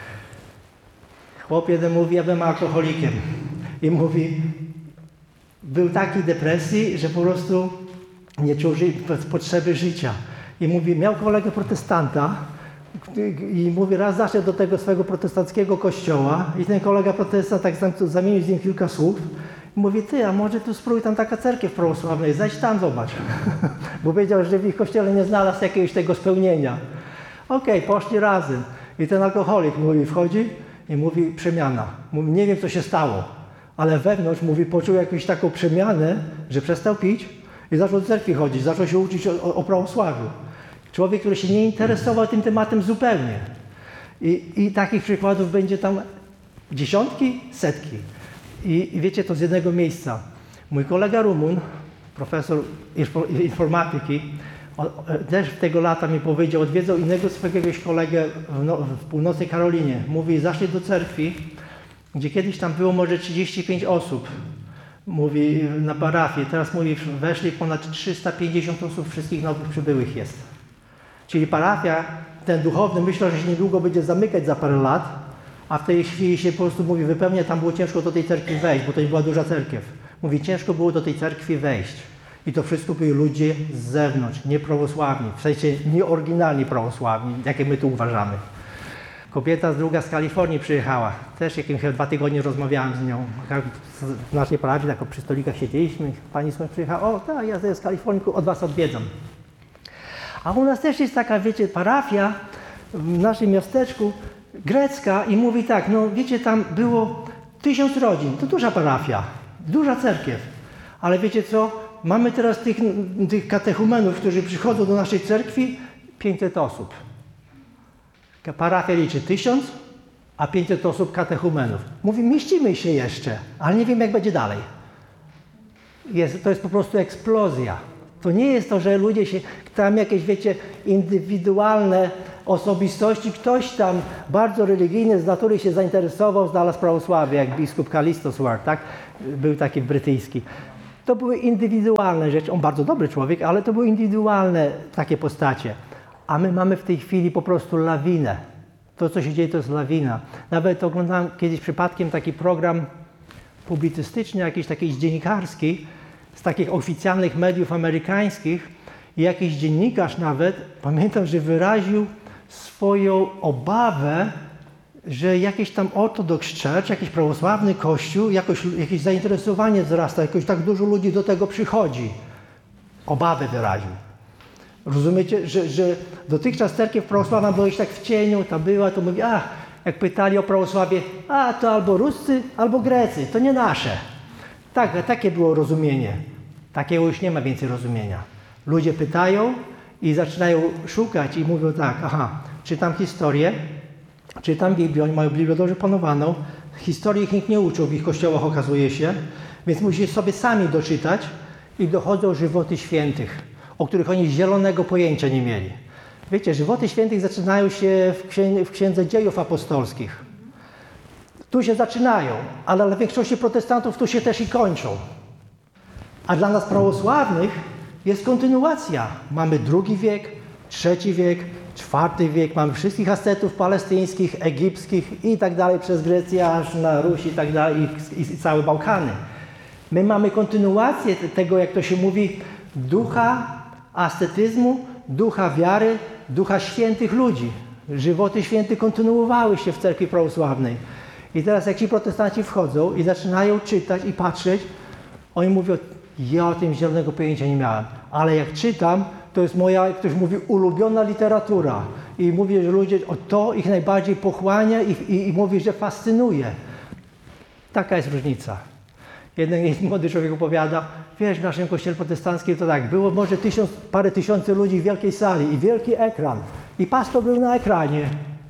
Chłop jeden mówi, ja byłem alkoholikiem i mówi, był taki depresji, że po prostu nie czuł potrzeby życia. I mówi, miał kolegę protestanta i mówi, raz zaszedł do tego swojego protestanckiego kościoła i ten kolega protestant tak zamienił z nim kilka słów. I mówi, ty, a może tu spróbuj, tam taka cerkiew prawosławna jest, zajdź tam, zobacz. Bo wiedział, że w ich kościele nie znalazł jakiegoś tego spełnienia. Okej, okay, poszli razem. I ten alkoholik mówi, wchodzi i mówi, przemiana. Mówi, nie wiem, co się stało, ale wewnątrz, mówi, poczuł jakąś taką przemianę, że przestał pić i zaczął do cerkwi chodzić, zaczął się uczyć o, o prawosławiu. Człowiek, który się nie interesował tym tematem zupełnie. I, i takich przykładów będzie tam dziesiątki, setki. I, I wiecie, to z jednego miejsca. Mój kolega Rumun, profesor informatyki, on, też tego lata mi powiedział, odwiedzał innego swojego kolegę w, no, w północnej Karolinie. Mówi, zaszli do cerkwi, gdzie kiedyś tam było może trzydzieści pięć osób. Mówi, na parafię. Teraz mówi, weszli ponad trzysta pięćdziesiąt osób, wszystkich nowych przybyłych jest. Czyli parafia, ten duchowny myślał, że się niedługo będzie zamykać za parę lat, a w tej chwili się po prostu mówi, wypełnia, tam było ciężko do tej cerkwi wejść, bo to nie była duża cerkiew. Mówi, ciężko było do tej cerkwi wejść. I to wszystko byli ludzie z zewnątrz, nieprawosławni, w sensie nieoryginalni prawosławni, jakie my tu uważamy. Kobieta druga z Kalifornii przyjechała, też jakimś dwa tygodnie rozmawiałem z nią. W naszej parafii, tak przy stolikach siedzieliśmy, pani sobie przyjechała, o tak, ja z Kalifornii, od was odwiedzam. A u nas też jest taka, wiecie, parafia w naszym miasteczku, grecka i mówi tak, no wiecie, tam było tysiąc rodzin, to duża parafia, duża cerkiew, ale wiecie co, mamy teraz tych, tych katechumenów, którzy przychodzą do naszej cerkwi, pięćset osób. Parafia liczy tysiąc, a pięćset osób katechumenów. Mówi, mieścimy się jeszcze, ale nie wiem, jak będzie dalej. Jest, to jest po prostu eksplozja. To nie jest to, że ludzie się, tam jakieś, wiecie, indywidualne osobistości, ktoś tam bardzo religijny z natury się zainteresował, znalazł prawosławie, jak biskup Kallistos Ward, tak? Był taki brytyjski. To były indywidualne rzeczy. On bardzo dobry człowiek, ale to były indywidualne takie postacie. A my mamy w tej chwili po prostu lawinę. To, co się dzieje, to jest lawina. Nawet oglądałem kiedyś przypadkiem taki program publicystyczny, jakiś taki dziennikarski, z takich oficjalnych mediów amerykańskich i jakiś dziennikarz nawet, pamiętam, że wyraził swoją obawę, że jakiś tam Orthodox Church, jakiś prawosławny kościół, jakoś, jakieś zainteresowanie wzrasta, jakoś tak dużo ludzi do tego przychodzi. Obawę wyraził. Rozumiecie, że, że dotychczas cerkiew prawosławna była już tak w cieniu, ta była, to mówi, a jak pytali o prawosławie, a to albo Ruscy, albo Grecy, to nie nasze. Tak, takie było rozumienie. Takiego już nie ma więcej rozumienia. Ludzie pytają i zaczynają szukać i mówią tak, aha, czytam historię, czytam Biblię, oni mają Biblię dobrze panowaną, Historii ich nikt nie uczył w ich kościołach, okazuje się, więc musieli sobie sami doczytać i dochodzą żywoty świętych, o których oni zielonego pojęcia nie mieli. Wiecie, żywoty świętych zaczynają się w, księ w Księdze Dziejów Apostolskich. Tu się zaczynają, ale dla większości protestantów tu się też i kończą. A dla nas prawosławnych jest kontynuacja. Mamy drugi wiek, trzeci wiek, czwarty wiek, mamy wszystkich ascetów palestyńskich, egipskich i tak dalej, przez Grecję aż na Ruś i tak dalej, i, i całe Bałkany. My mamy kontynuację tego, jak to się mówi, ducha ascetyzmu, ducha wiary, ducha świętych ludzi. Żywoty świętych kontynuowały się w cerkwi prawosławnej. I teraz jak ci protestanci wchodzą i zaczynają czytać i patrzeć, oni mówią, ja o tym zielonego pojęcia nie miałem, ale jak czytam, to jest moja, jak ktoś mówi, ulubiona literatura. I mówię, że ludzie, o to ich najbardziej pochłania i, i, i mówi, że fascynuje. Taka jest różnica. Jeden, jeden młody człowiek opowiada, wiesz, w naszym kościele protestanckim to tak, było może tysiąc, parę tysięcy ludzi w wielkiej sali i wielki ekran. I pastor był na ekranie.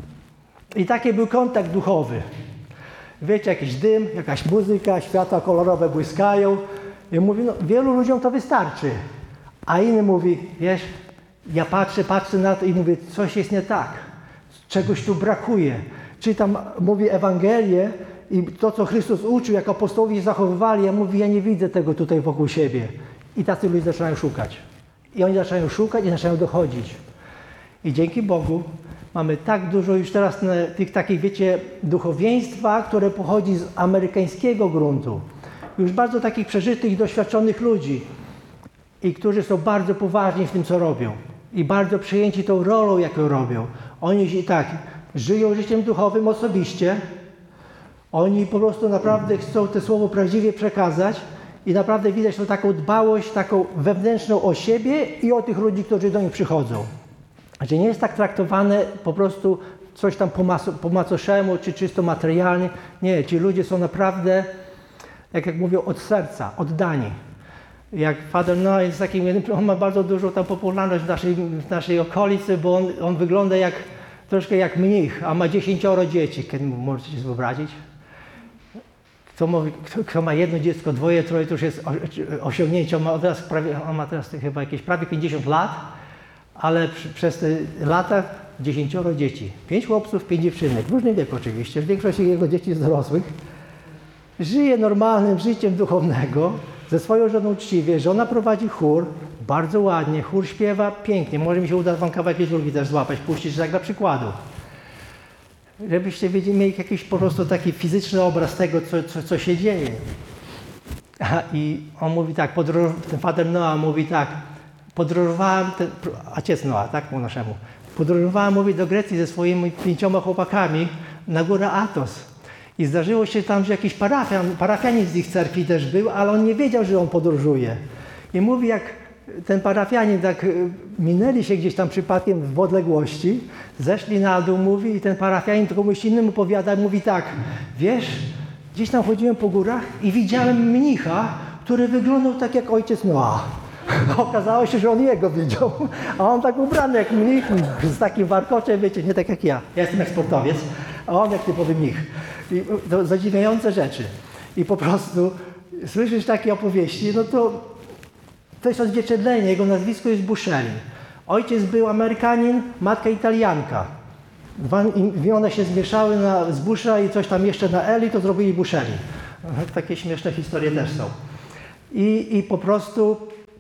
I taki był kontakt duchowy. Wiecie, jakiś dym, jakaś muzyka, światła kolorowe błyskają. I mówi, no wielu ludziom to wystarczy. A inny mówi, wiesz, ja patrzę, patrzę na to i mówię, coś jest nie tak. Czegoś tu brakuje. Czytam, mówi Ewangelię i to, co Chrystus uczył, jak apostołowie zachowywali, ja mówię, ja nie widzę tego tutaj wokół siebie. I tacy ludzie zaczynają szukać. I oni zaczynają szukać i zaczynają dochodzić. I dzięki Bogu mamy tak dużo już teraz tych takich, wiecie, duchowieństwa, które pochodzi z amerykańskiego gruntu. Już bardzo takich przeżytych i doświadczonych ludzi. I którzy są bardzo poważni w tym, co robią. I bardzo przyjęci tą rolą, jaką robią. Oni i tak żyją życiem duchowym osobiście. Oni po prostu naprawdę chcą to słowo prawdziwie przekazać. I naprawdę widać tą taką dbałość, taką wewnętrzną o siebie i o tych ludzi, którzy do nich przychodzą. Że nie jest tak traktowane po prostu coś tam po, maso, po macoszemu, czy czysto materialnie. Nie, ci ludzie są naprawdę, jak, jak mówią, od serca, oddani. Jak Father Noah jest takim, on ma bardzo dużą tam popularność w naszej, w naszej okolicy, bo on, on wygląda jak, troszkę jak mnich, a ma dziesięcioro dzieci. Kiedy możecie sobie wyobrazić? Kto, mówi, kto, kto ma jedno dziecko, dwoje, troje, to już jest osiągnięcie. On ma teraz, prawie, on ma teraz chyba jakieś prawie pięćdziesiąt lat, ale przy, przez te lata dziesięcioro dzieci. Pięć chłopców, pięć dziewczynek. W różnym wieku oczywiście. Większość jego dzieci jest dorosłych. Żyje normalnym życiem duchownego. Ze swoją żoną uczciwie, żona prowadzi chór, bardzo ładnie, chór śpiewa pięknie. Może mi się uda wam kawałek drugi też złapać, puścić tak dla przykładu. Żebyście wiedzieli, mieli jakiś po prostu taki fizyczny obraz tego, co, co, co się dzieje. A, I on mówi tak, podróż, ten Father Noah mówi tak, podróżowałem, ten, ojciec Noah, tak po naszemu, podróżowałem, mówi, do Grecji ze swoimi pięcioma chłopakami na górę Athos. I zdarzyło się tam, że jakiś parafian, parafianin z ich cerkwi też był, ale on nie wiedział, że on podróżuje. I mówi, jak ten parafianin tak minęli się gdzieś tam przypadkiem w odległości, zeszli na dół, mówi, i ten parafianin komuś innemu powiada, mówi tak, wiesz, gdzieś tam chodziłem po górach i widziałem mnicha, który wyglądał tak jak ojciec Noah. Okazało się, że on jego widział, a on tak ubrany jak mnich, z takim warkoczem, wiecie, nie tak jak ja. Ja jestem jak sportowiec, a on jak typowy mnich. I to zadziwiające rzeczy. I po prostu słyszysz takie opowieści, no to to jest odzwierciedlenie. Jego nazwisko jest Buscelli. Ojciec był Amerykanin, matka Italianka. Dwa imiona się zmieszały na, z Busha i coś tam jeszcze na Eli, to zrobili Buscelli. Takie śmieszne historie też są. I, i po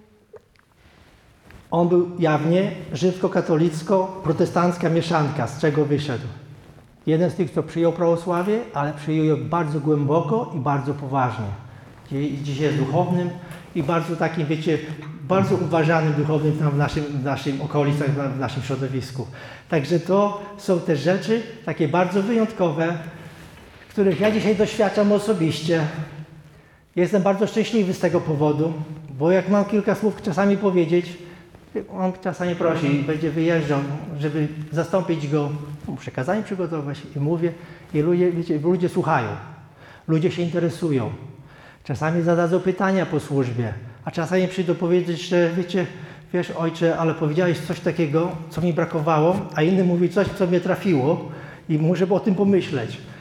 on był jawnie rzymskokatolicko-protestancka mieszanka, z czego wyszedł. Jeden z tych, kto przyjął prawosławie, ale przyjął je bardzo głęboko i bardzo poważnie. Dziś jest duchownym i bardzo takim, wiecie, bardzo uważanym duchownym tam w naszym, w naszym okolicach, w naszym środowisku. Także to są te rzeczy takie bardzo wyjątkowe, których ja dzisiaj doświadczam osobiście. Jestem bardzo szczęśliwy z tego powodu, bo jak mam kilka słów czasami powiedzieć, on czasami prosi i będzie wyjeżdżał, żeby zastąpić go, muszę kazanie przygotować i mówię i ludzie, wiecie, ludzie słuchają, ludzie się interesują. Czasami zadadzą pytania po służbie, a czasami przyjdą powiedzieć, że wiecie, wiesz ojcze, ale powiedziałeś coś takiego, co mi brakowało, a inny mówi coś, co mnie trafiło i muszę o tym pomyśleć.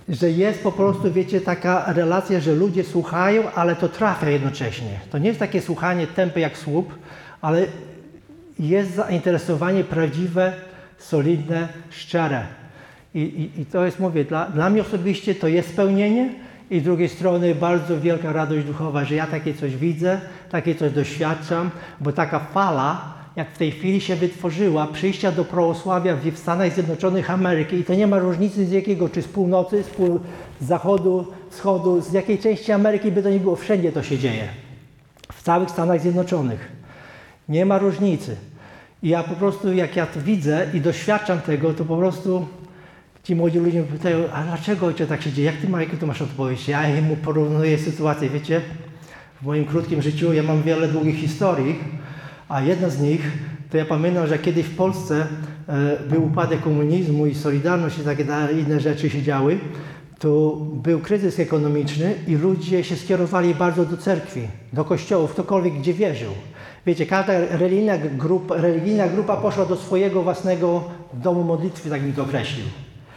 że jest po prostu, wiecie, taka relacja, że ludzie słuchają, ale to trafia jednocześnie. To nie jest takie słuchanie tępe jak słup, ale jest zainteresowanie prawdziwe, solidne, szczere. I, i, i to jest, mówię, dla, dla mnie osobiście to jest spełnienie i z drugiej strony bardzo wielka radość duchowa, że ja takie coś widzę, takie coś doświadczam, bo taka fala, jak w tej chwili się wytworzyła, przyjścia do prawosławia w Stanach Zjednoczonych Ameryki i to nie ma różnicy z jakiego, czy z północy, z, pół, z zachodu, wschodu, z jakiej części Ameryki by to nie było, wszędzie to się dzieje. W całych Stanach Zjednoczonych. Nie ma różnicy. I ja po prostu, jak ja to widzę i doświadczam tego, to po prostu ci młodzi ludzie mnie pytają, a dlaczego ojcze tak się dzieje? Jak ty, Majku, to masz odpowiedź? Ja mu porównuję sytuację, wiecie, w moim krótkim życiu ja mam wiele długich historii, a jedna z nich, to ja pamiętam, że kiedyś w Polsce e, był upadek komunizmu i Solidarność i takie inne rzeczy się działy, to był kryzys ekonomiczny i ludzie się skierowali bardzo do cerkwi, do kościołów, ktokolwiek gdzie wierzył. Wiecie, każda religijna grupa, religijna grupa poszła do swojego własnego domu modlitwy, tak bym to określił.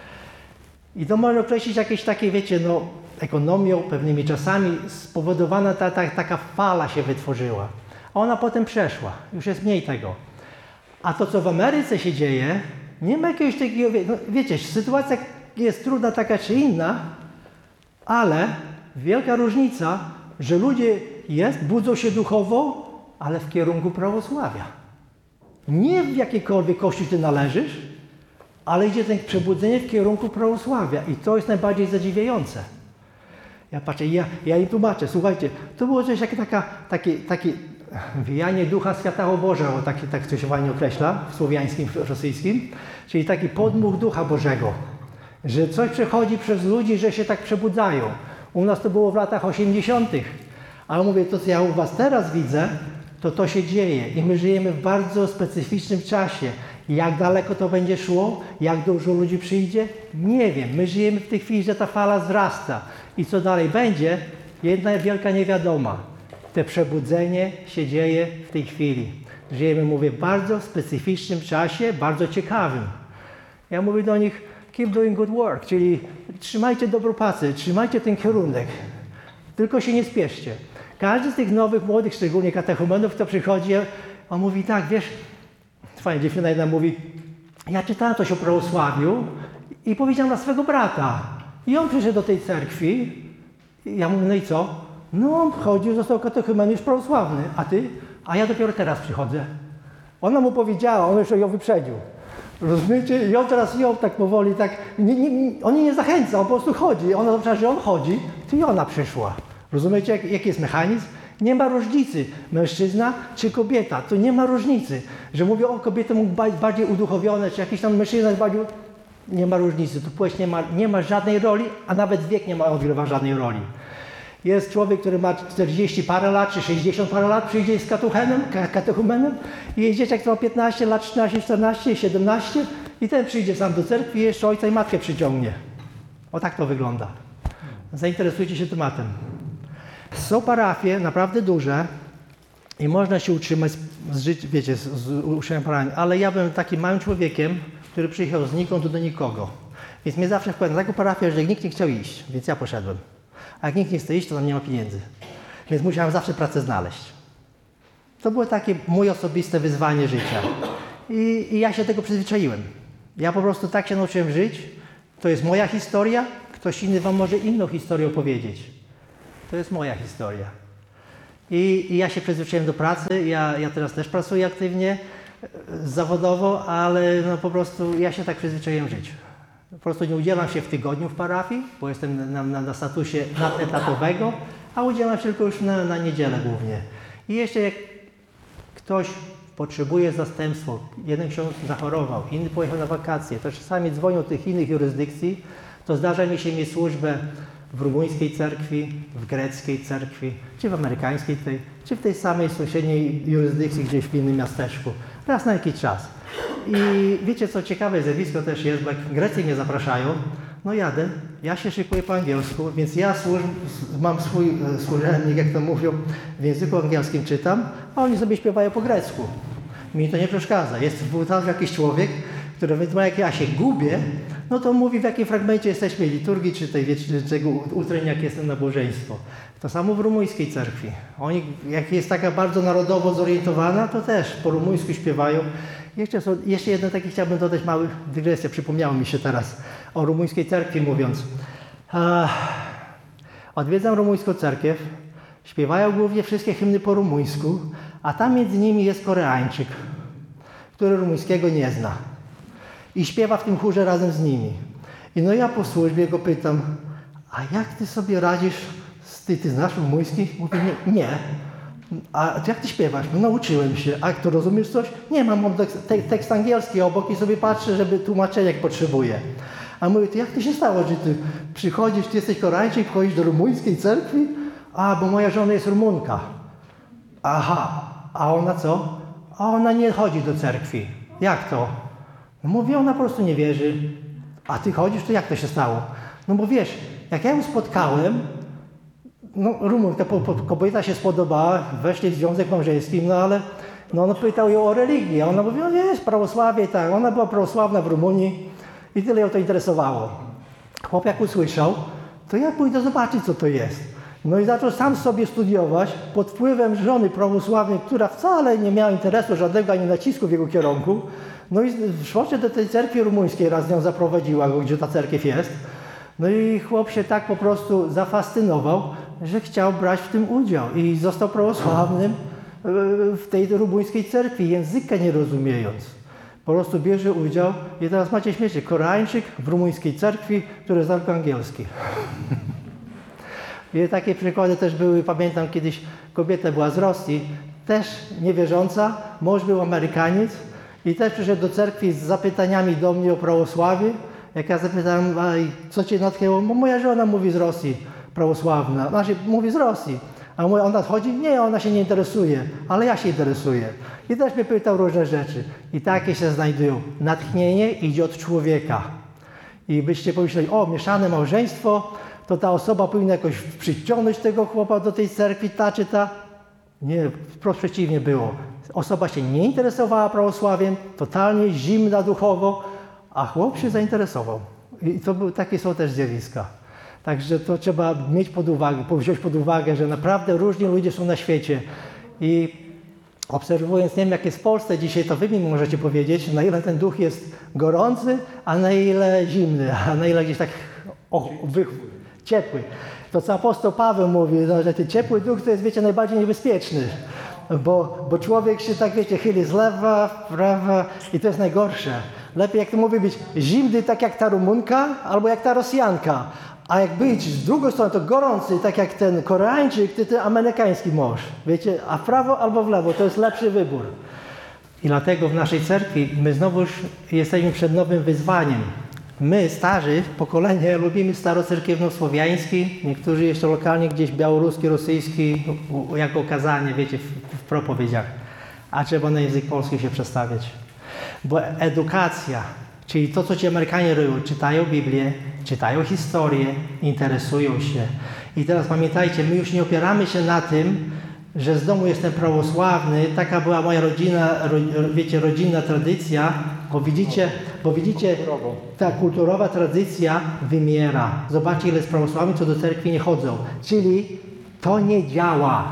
I to może określić jakieś takie, wiecie, no, ekonomią, pewnymi czasami spowodowana ta, ta, taka fala się wytworzyła. A ona potem przeszła, już jest mniej tego. A to, co w Ameryce się dzieje, nie ma jakiegoś takiego, no, wiecie, sytuacja jest trudna taka czy inna, ale wielka różnica, że ludzie jest, budzą się duchowo, ale w kierunku prawosławia. Nie w jakikolwiek kościół ty należysz, ale idzie ten przebudzenie w kierunku prawosławia i to jest najbardziej zadziwiające. Ja patrzę, ja, ja im tłumaczę, słuchajcie, to było coś jak taka, takie, takie wijanie ducha światła Bożego, tak, tak to się fajnie określa w słowiańskim, w rosyjskim, czyli taki podmuch ducha Bożego, że coś przechodzi przez ludzi, że się tak przebudzają. U nas to było w latach osiemdziesiątych, ale mówię, to co ja u was teraz widzę, to to się dzieje i my żyjemy w bardzo specyficznym czasie. Jak daleko to będzie szło, jak dużo ludzi przyjdzie, nie wiem. My żyjemy w tej chwili, że ta fala wzrasta i co dalej będzie, jedna wielka niewiadoma. To przebudzenie się dzieje w tej chwili. Żyjemy, mówię, w bardzo specyficznym czasie, bardzo ciekawym. Ja mówię do nich, keep doing good work, czyli trzymajcie dobrą pracę, trzymajcie ten kierunek, tylko się nie spieszcie. Każdy z tych nowych, młodych, szczególnie katechumenów, kto przychodzi, on mówi tak, wiesz, fajnie, dziewczyna jedna mówi, ja czytałem coś o prawosławiu i powiedziałem dla swego brata. I on przyszedł do tej cerkwi i ja mówię, no i co? No on chodził, został katechumenem już prawosławny, a ty? A ja dopiero teraz przychodzę. Ona mu powiedziała, on jeszcze ją wyprzedził. Rozumiecie? I on teraz ją tak powoli, tak, nie, nie, on jej nie zachęca, on po prostu chodzi. Ona zobaczyła, że on chodzi, to i ona przyszła. Rozumiecie, jak, jaki jest mechanizm? Nie ma różnicy, mężczyzna czy kobieta, to nie ma różnicy. Że mówię, o kobiety mógł być bardziej uduchowione, czy jakiś tam mężczyzna jest bardziej... Nie ma różnicy, tu płeć nie ma, nie ma żadnej roli, a nawet wiek nie ma, odgrywa żadnej roli. Jest człowiek, który ma czterdzieści parę lat, czy sześćdziesiąt parę lat, przyjdzie z katechumenem, katechumenem i jest dzieciak, który ma piętnaście lat, trzynaście, czternaście, siedemnaście i ten przyjdzie sam do cerkwi i jeszcze ojca i matkę przyciągnie. O tak to wygląda. Zainteresujcie się tematem. Są parafie naprawdę duże i można się utrzymać z życia, wiecie, z, z uczeniem parafialnym, ale ja byłem takim małym człowiekiem, który przyjechał znikąd do nikogo. Więc mnie zawsze wkładał na taką parafię, że nikt nie chciał iść, więc ja poszedłem. A jak nikt nie chce iść, to tam nie ma pieniędzy. Więc musiałem zawsze pracę znaleźć. To było takie moje osobiste wyzwanie życia. I, i ja się tego przyzwyczaiłem. Ja po prostu tak się nauczyłem żyć. To jest moja historia, ktoś inny wam może inną historię opowiedzieć. To jest moja historia. I, i ja się przyzwyczaiłem do pracy, ja, ja teraz też pracuję aktywnie, zawodowo, ale no po prostu ja się tak przyzwyczaiłem żyć. Po prostu nie udzielam się w tygodniu w parafii, bo jestem na, na, na statusie nadetatowego, a udzielam się tylko już na, na niedzielę głównie. I jeszcze jak ktoś potrzebuje zastępstwa, jeden ksiądz zachorował, inny pojechał na wakacje, to czasami dzwonią tych innych jurysdykcji, to zdarza mi się mieć służbę w rumuńskiej cerkwi, w greckiej cerkwi, czy w amerykańskiej tej, czy w tej samej sąsiedniej jurysdykcji gdzieś w innym miasteczku. Raz na jakiś czas. I wiecie co ciekawe, zjawisko też jest, bo jak Grecy mnie zapraszają, no jadę, ja się szykuję po angielsku, więc ja służ, mam swój służebnik, jak to mówią, w języku angielskim czytam, a oni sobie śpiewają po grecku. Mi to nie przeszkadza. Jest w Bułtawie jakiś człowiek, który, jak ja się gubię, No to mówi, w jakim fragmencie jesteśmy liturgii, czy tej tego utrenia, jakie jest to nabożeństwo. To samo w rumuńskiej cerkwi. Oni, jak jest taka bardzo narodowo zorientowana, to też po rumuńsku śpiewają. Jeszcze, są, jeszcze jeden taki chciałbym dodać, mały dygresję, przypomniało mi się teraz o rumuńskiej cerkwi mówiąc. Uh, odwiedzam rumuńską cerkiew, śpiewają głównie wszystkie hymny po rumuńsku, a tam między nimi jest Koreańczyk, który rumuńskiego nie zna. I śpiewa w tym chórze razem z nimi. I no ja po służbie go pytam, a jak ty sobie radzisz, z, ty, ty znasz rumuński? Mówi, nie, nie. A jak ty śpiewasz? No nauczyłem się. A to rozumiesz coś? Nie, mam, mam tekst, tekst angielski obok i sobie patrzę, żeby tłumaczenia jak potrzebuję. A mówię, to jak to się stało, że ty przychodzisz, ty jesteś Koreańczyk, wchodzisz do rumuńskiej cerkwi? A, bo moja żona jest Rumunka. Aha, a ona co? A ona nie chodzi do cerkwi. Jak to? No mówię, ona po prostu nie wierzy. A ty chodzisz, to jak to się stało? No bo wiesz, jak ja ją spotkałem, no Rumunka, po, po, kobieta się spodobała, weszli w związek małżeński, no ale no on pytał ją o religię. Ona mówi, no jest prawosławie, tak. Ona była prawosławna w Rumunii i tyle ją to interesowało. Chłop jak usłyszał, to ja pójdę zobaczyć, co to jest. No i zaczął sam sobie studiować pod wpływem żony prawosławnej, która wcale nie miała interesu żadnego ani nacisku w jego kierunku. No i szło się do tej cerkwi rumuńskiej, raz z nią zaprowadziła go, gdzie ta cerkiew jest. No i chłop się tak po prostu zafascynował, że chciał brać w tym udział i został prawosławnym w tej rumuńskiej cerkwi, języka nie rozumiejąc. Po prostu bierze udział i teraz macie śmiecie, Koreańczyk w rumuńskiej cerkwi, który zna tylko angielski. I takie przykłady też były, pamiętam kiedyś kobieta była z Rosji, też niewierząca, mąż był Amerykaniec i też przyszedł do cerkwi z zapytaniami do mnie o prawosławie. Jak ja zapytałem, co cię natchnęło? Moja żona mówi z Rosji, prawosławna, znaczy mówi z Rosji. A ona chodzi? Nie, ona się nie interesuje, ale ja się interesuję. I też mnie pytał różne rzeczy. I takie się znajdują. Natchnienie idzie od człowieka. I byście pomyśleli, o, mieszane małżeństwo, to ta osoba powinna jakoś przyciągnąć tego chłopa do tej cerkwi, ta czy ta. Nie, wprost przeciwnie było. Osoba się nie interesowała prawosławiem, totalnie zimna duchowo, a chłop się zainteresował. I to były, takie są też zjawiska. Także to trzeba mieć pod uwagę, wziąć pod uwagę, że naprawdę różni ludzie są na świecie. I obserwując, nie wiem jak jest w Polsce dzisiaj, to wy mi możecie powiedzieć, na ile ten duch jest gorący, a na ile zimny, a na ile gdzieś tak o, wy, ciepły. To co apostoł Paweł mówi, no, że ten ciepły duch to jest, wiecie, najbardziej niebezpieczny. Bo, bo człowiek się tak, wiecie, chyli z lewa, w prawa i to jest najgorsze. Lepiej, jak to mówi, być zimny tak jak ta Rumunka albo jak ta Rosjanka. A jak być z drugą stroną, to gorący, tak jak ten Koreańczyk, to ten amerykański mąż. Wiecie, a w prawo albo w lewo, to jest lepszy wybór. I dlatego w naszej cerkwi my znowu jesteśmy przed nowym wyzwaniem. My, starzy, pokolenie, lubimy starocerkiewno-słowiański, niektórzy jeszcze lokalnie gdzieś białoruski, rosyjski, jako kazanie, wiecie, w, w propowiedziach. A trzeba na język polski się przestawiać. Bo edukacja, czyli to, co ci Amerykanie robią, czytają Biblię, czytają historię, interesują się. I teraz pamiętajcie, my już nie opieramy się na tym, że z domu jestem prawosławny, taka była moja rodzina, ro, wiecie, rodzinna tradycja, bo widzicie, bo widzicie, ta kulturowa tradycja wymiera. Zobaczcie, ile jest prawosławnych, co do cerkwi nie chodzą. Czyli to nie działa.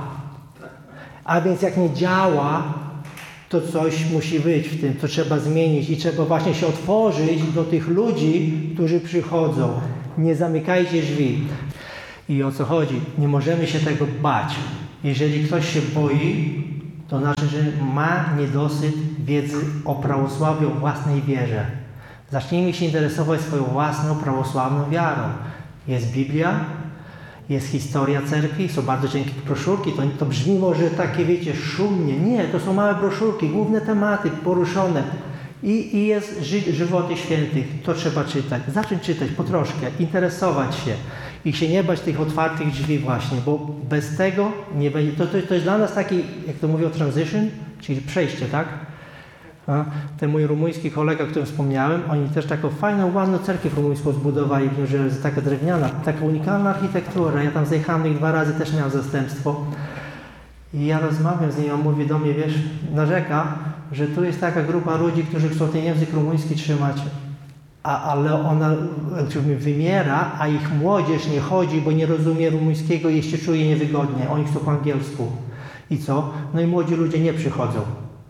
A więc jak nie działa, to coś musi być w tym, co trzeba zmienić i trzeba właśnie się otworzyć do tych ludzi, którzy przychodzą. Nie zamykajcie drzwi. I o co chodzi? Nie możemy się tego bać. Jeżeli ktoś się boi, to znaczy, że ma niedosyt wiedzy o prawosławiu, o własnej wierze. Zacznijmy się interesować swoją własną prawosławną wiarą. Jest Biblia, jest historia cerkwi, są bardzo cienkie broszurki, to, to brzmi może takie, wiecie, szumnie. Nie, to są małe broszurki, główne tematy poruszone. I, i jest ży, żywoty świętych, to trzeba czytać. Zacząć czytać po troszkę, interesować się i się nie bać tych otwartych drzwi właśnie, bo bez tego nie będzie. To, to, to jest dla nas taki, jak to mówią, transition, czyli przejście, tak? A ten mój rumuński kolega, o którym wspomniałem, oni też taką fajną, ładną cerkiew rumuńską zbudowali, że jest taka drewniana, taka unikalna architektura. Ja tam zjechałem ich dwa razy, też miałem zastępstwo. I ja rozmawiam z nim, on mówi do mnie, wiesz, narzeka, że tu jest taka grupa ludzi, którzy chcą ten język rumuński trzymać, a, ale ona wymiera, a ich młodzież nie chodzi, bo nie rozumie rumuńskiego i się czuje niewygodnie. Oni chcą po angielsku. I co? No i młodzi ludzie nie przychodzą.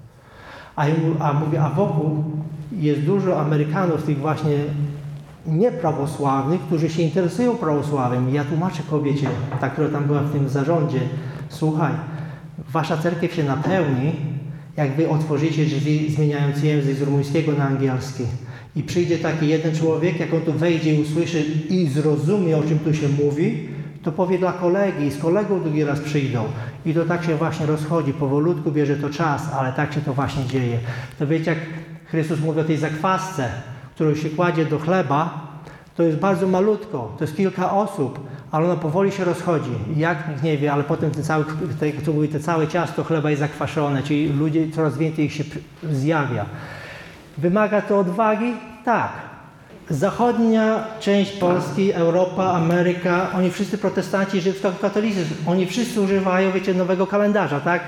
A, a mówię, a wokół jest dużo Amerykanów, tych właśnie nieprawosławnych, którzy się interesują prawosławiem. I ja tłumaczę kobiecie, ta, która tam była w tym zarządzie, słuchaj, wasza cerkiew się napełni, jak wy otworzycie drzwi, zmieniając język z rumuńskiego na angielski. I przyjdzie taki jeden człowiek, jak on tu wejdzie i usłyszy i zrozumie, o czym tu się mówi, to powie dla kolegi i z kolegą drugi raz przyjdą. I to tak się właśnie rozchodzi, powolutku bierze to czas, ale tak się to właśnie dzieje. To wiecie, jak Chrystus mówi o tej zakwasce, którą się kładzie do chleba, to jest bardzo malutko, to jest kilka osób, ale ona powoli się rozchodzi. I jak nikt nie wie, ale potem ten cały, to mówi, te całe ciasto chleba jest zakwaszone, czyli ludzie, coraz więcej ich się zjawia. Wymaga to odwagi? Tak. Zachodnia część Polski, Europa, Ameryka, oni wszyscy protestanci, katolicy, oni wszyscy używają, wiecie, nowego kalendarza, tak?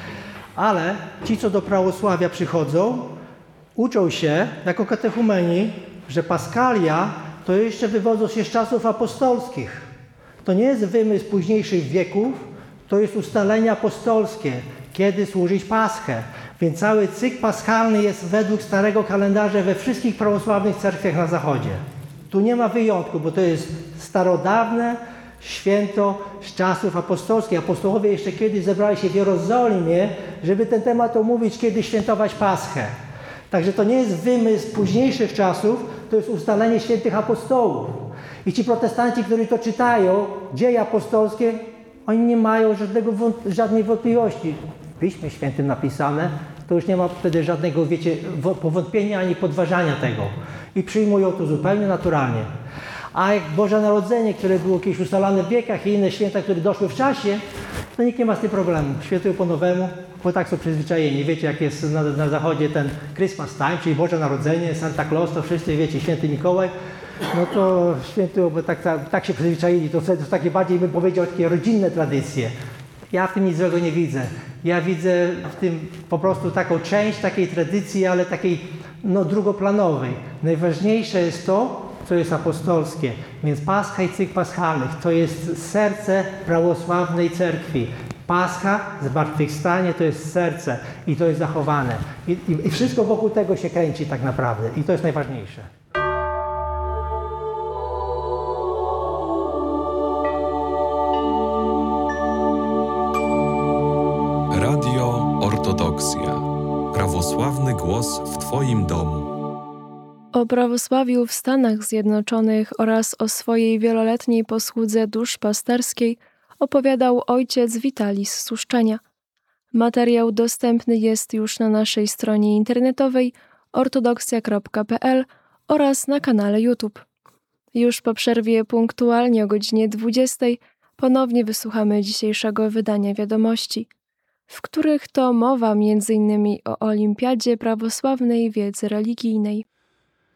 Ale ci, co do prawosławia przychodzą, uczą się jako katechumeni, że Paskalia to jeszcze wywodzą się z czasów apostolskich. To nie jest wymysł późniejszych wieków, to jest ustalenie apostolskie, kiedy służyć Paschę. Więc cały cykl paschalny jest według starego kalendarza we wszystkich prawosławnych cerkwiach na zachodzie. Tu nie ma wyjątku, bo to jest starodawne święto z czasów apostolskich. Apostołowie jeszcze kiedyś zebrali się w Jerozolimie, żeby ten temat omówić, kiedy świętować Paschę. Także to nie jest wymysł późniejszych czasów, to jest ustalenie świętych apostołów. I ci protestanci, którzy to czytają, dzieje apostolskie, oni nie mają żadnego, żadnej wątpliwości. W Piśmie Świętym napisane, to już nie ma wtedy żadnego, wiecie, powątpienia ani podważania tego. I przyjmują to zupełnie naturalnie. A jak Boże Narodzenie, które było kiedyś ustalane w wiekach i inne święta, które doszły w czasie, to nikt nie ma z tym problemu. Świętują po nowemu, bo tak są przyzwyczajeni. Wiecie, jak jest na, na zachodzie ten Christmas time, czyli Boże Narodzenie, Santa Claus, to wszyscy wiecie, Święty Mikołaj, no to świętują, bo tak, tak, tak się przyzwyczaili. To wtedy to takie bardziej, bym powiedział, takie rodzinne tradycje. Ja w tym nic złego nie widzę. Ja widzę w tym po prostu taką część takiej tradycji, ale takiej no, drugoplanowej. Najważniejsze jest to, co jest apostolskie. Więc Pascha i cykl paschalny to jest serce prawosławnej cerkwi. Pascha, zmartwychwstanie to jest serce i to jest zachowane. I, i, I wszystko wokół tego się kręci tak naprawdę. I to jest najważniejsze. Radio Ortodoksja. Prawosławny głos w Twoim domu. O prawosławiu w Stanach Zjednoczonych oraz o swojej wieloletniej posłudze duszpasterskiej opowiadał ojciec Witalij z Suszczenia. Materiał dostępny jest już na naszej stronie internetowej ortodoksja kropka p l oraz na kanale YouTube. Już po przerwie punktualnie o godzinie dwudziestej ponownie wysłuchamy dzisiejszego wydania wiadomości, w których to mowa między innymi o Olimpiadzie Prawosławnej Wiedzy Religijnej.